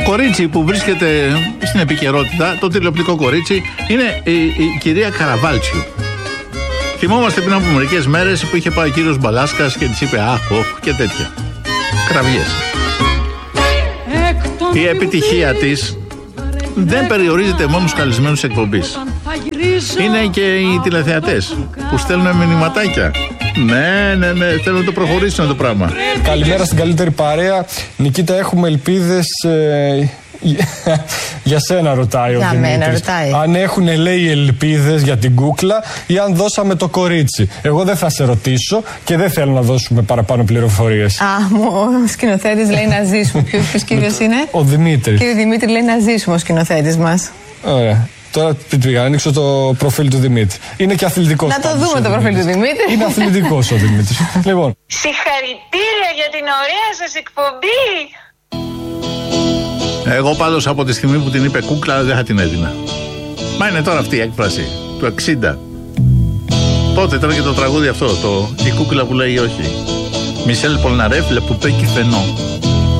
κορίτσι που βρίσκεται στην επικαιρότητα, το τηλεοπτικό κορίτσι, είναι η κυρία Καραβάλτσιου. Θυμόμαστε πριν από μερικές μέρες που είχε πάει ο κύριος Μπαλάσκας και της είπε αχ, και τέτοια. Κραυγές. Η επιτυχία της δεν περιορίζεται μόνο στους καλεσμένους εκπομπής. Είναι και οι τηλεθεατές που στέλνουν μηνυματάκια. Ναι, θέλω να το προχωρήσουμε το πράγμα. Καλημέρα στην καλύτερη παρέα. Νικήτα, έχουμε ελπίδες. Για σένα ρωτάει ο Δημήτρης. Αν έχουν, λέει, ελπίδες για την κούκλα ή αν δώσαμε το κορίτσι. Εγώ δεν θα σε ρωτήσω και δεν θέλω να δώσουμε παραπάνω πληροφορίες. Ο σκηνοθέτης λέει να ζήσουμε. Ποιος κύριος είναι? Ο Δημήτρης. Κύριε Δημήτρη, λέει να ζήσουμε ο σκηνοθέτης μας. Ωραία. Τώρα πήγα να ανοίξω το προφίλ του Δημήτρη. Είναι και αθλητικός. Να το δούμε το προφίλ του Δημήτρη. Είναι αθλητικός ο Δημήτρης. Λοιπόν. Συγχαρητήρια για την ωραία σας εκπομπή. Εγώ πάντως από τη στιγμή που την είπε κούκλα δεν θα την έδινα. Μα είναι τώρα αυτή η έκφραση του 60. Πότε ήταν και το τραγούδι αυτό, η κούκλα που λέει όχι. Μισελ Πολναρέφ, Le Poupée qui fait non.